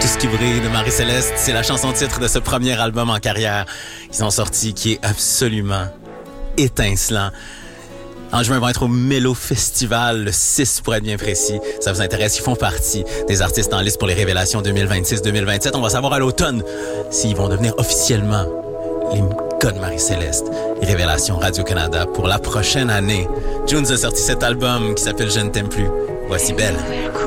Tout ce qui brille de Marie-Céleste, c'est la chanson titre de ce premier album en carrière qu'ils ont sorti, qui est absolument étincelant. En juin, ils vont être au Mélo Festival, le 6 pour être bien précis. Ça vous intéresse, ils font partie des artistes en liste pour les révélations 2026-2027. On va savoir à l'automne s'ils vont devenir officiellement les gars de Marie-Céleste. Révélations Radio-Canada pour la prochaine année. Junes a sorti cet album qui s'appelle Je ne t'aime plus. Voici Belle.